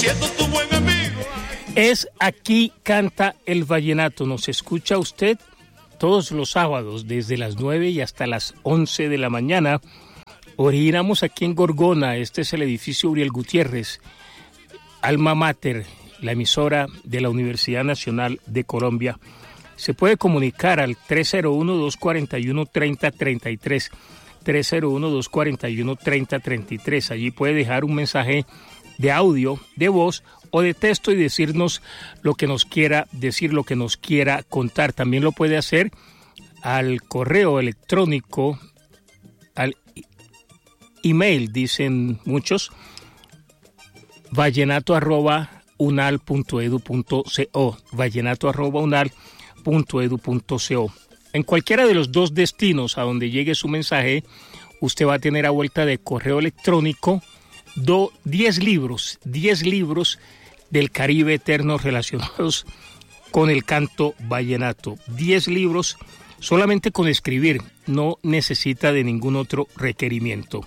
siendo tu buen amigo. Es Aquí Canta el Vallenato. Nos escucha usted todos los sábados desde las 9 y hasta las 11 de la mañana. Originamos aquí en Gorgona. Este es el edificio Uriel Gutiérrez, Alma Mater, la emisora de la Universidad Nacional de Colombia. Se puede comunicar al 301-241-3033, 301-241-3033. Allí puede dejar un mensaje de audio, de voz o de texto y decirnos lo que nos quiera decir, lo que nos quiera contar. También lo puede hacer al correo electrónico, al email, dicen muchos, vallenato@unal.edu.co, vallenato@unal.edu.co. En cualquiera de los dos destinos a donde llegue su mensaje, usted va a tener a vuelta de correo electrónico 10 libros del Caribe eterno relacionados con el canto vallenato. 10 libros solamente con escribir, no necesita de ningún otro requerimiento.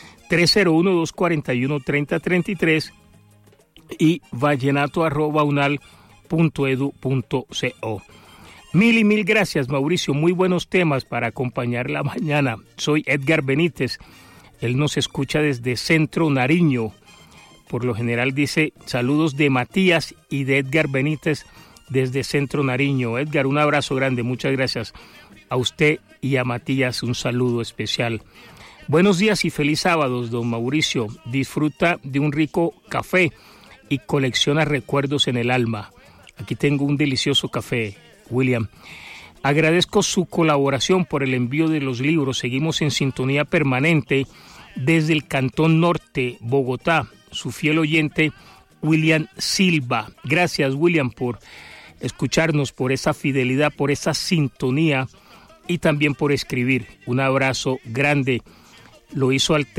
301-241-3033 y vallenato@unal.edu.co. Mil gracias, Mauricio. Muy buenos temas para acompañar la mañana. Soy Edgar Benítez. Él nos escucha desde Centro Nariño. Por lo general dice saludos de Matías y de Edgar Benítez desde Centro Nariño. Edgar, un abrazo grande. Muchas gracias a usted y a Matías. Un saludo especial. Buenos días y feliz sábado, don Mauricio. Disfruta de un rico café y colecciona recuerdos en el alma. Aquí tengo un delicioso café, William. Agradezco su colaboración por el envío de los libros. Seguimos en sintonía permanente desde el Cantón Norte, Bogotá. Su fiel oyente, William Silva. Gracias, William, por escucharnos, por esa fidelidad, por esa sintonía y también por escribir. Un abrazo grande. Lo hizo al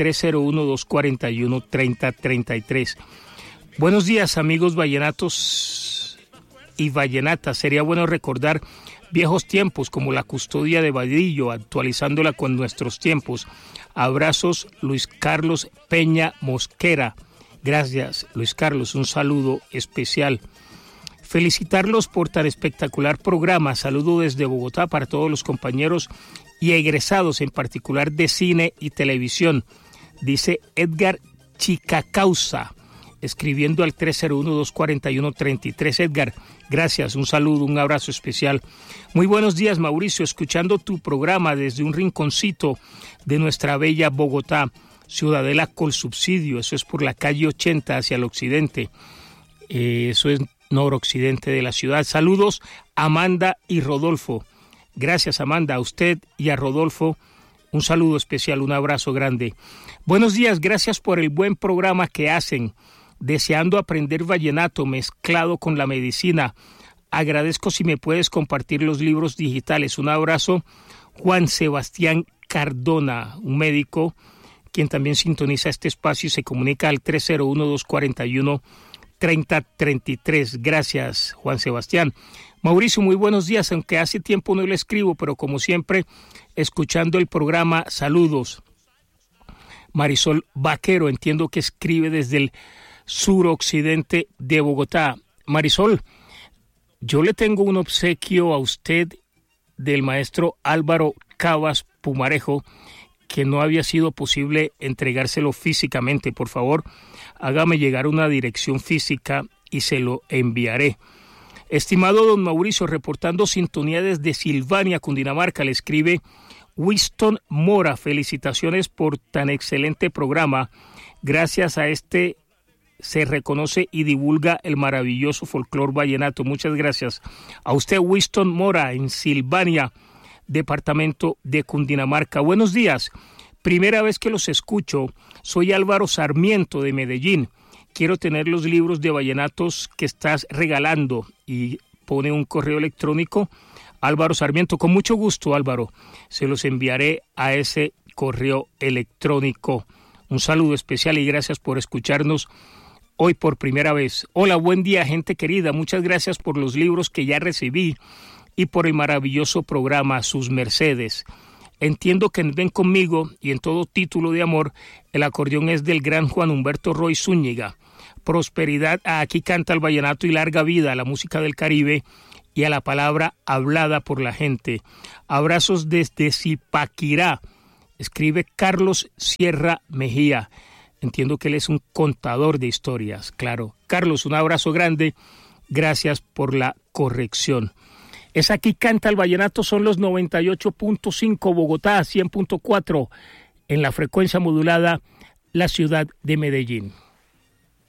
301-241-3033. Buenos días, amigos vallenatos y vallenatas. Sería bueno recordar viejos tiempos como la custodia de Vadillo, actualizándola con nuestros tiempos. Abrazos, Luis Carlos Peña Mosquera. Gracias, Luis Carlos, un saludo especial. Felicitarlos por tan espectacular programa. Saludo desde Bogotá para todos los compañeros y egresados, en particular de cine y televisión. Dice Edgar Chicacausa, escribiendo al 301-241-33. Edgar, gracias, un saludo, un abrazo especial. Muy buenos días, Mauricio, escuchando tu programa desde un rinconcito de nuestra bella Bogotá, Ciudadela Colsubsidio. Eso es por la calle 80 hacia el occidente. Eso es noroccidente de la ciudad. Saludos, Amanda y Rodolfo. Gracias, Amanda, a usted y a Rodolfo. Un saludo especial, un abrazo grande. Buenos días, gracias por el buen programa que hacen. Deseando aprender vallenato mezclado con la medicina. Agradezco si me puedes compartir los libros digitales. Un abrazo, Juan Sebastián Cardona, un médico quien también sintoniza este espacio y se comunica al 301-241-3033. Gracias, Juan Sebastián. Mauricio, muy buenos días, aunque hace tiempo no le escribo, pero como siempre, escuchando el programa, saludos. Marisol Vaquero, entiendo que escribe desde el suroccidente de Bogotá. Marisol, yo le tengo un obsequio a usted del maestro Álvaro Cabas Pumarejo, que no había sido posible entregárselo físicamente. Por favor, hágame llegar una dirección física y se lo enviaré. Estimado don Mauricio, reportando sintonía desde Silvania, Cundinamarca, le escribe Winston Mora. Felicitaciones por tan excelente programa. Gracias a este se reconoce y divulga el maravilloso folclor vallenato. Muchas gracias a usted, Winston Mora, en Silvania, departamento de Cundinamarca. Buenos días. Primera vez que los escucho. Soy Álvaro Sarmiento de Medellín. Quiero tener los libros de vallenatos que estás regalando, y pone un correo electrónico, Álvaro Sarmiento. Con mucho gusto, Álvaro, se los enviaré a ese correo electrónico. Un saludo especial y gracias por escucharnos hoy por primera vez. Hola, buen día, gente querida. Muchas gracias por los libros que ya recibí y por el maravilloso programa, sus mercedes. Entiendo que ven conmigo y en todo título de amor, el acordeón es del gran Juan Humberto Roy Zúñiga. prosperidad a Aquí Canta el Vallenato y larga vida a la música del Caribe y a la palabra hablada por la gente. Abrazos desde Zipaquirá, escribe Carlos Sierra Mejía. Entiendo que él es un contador de historias, claro. Carlos, un abrazo grande, gracias por la corrección. Es Aquí Canta el Vallenato, son los 98.5 Bogotá, 100.4 en la frecuencia modulada, la ciudad de Medellín.